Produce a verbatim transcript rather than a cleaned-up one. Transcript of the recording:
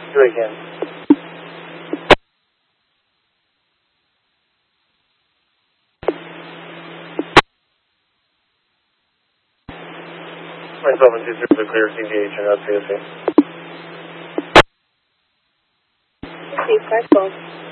Do it again. Myself and two zero to clear C D H and F C S C. Okay, five twelve.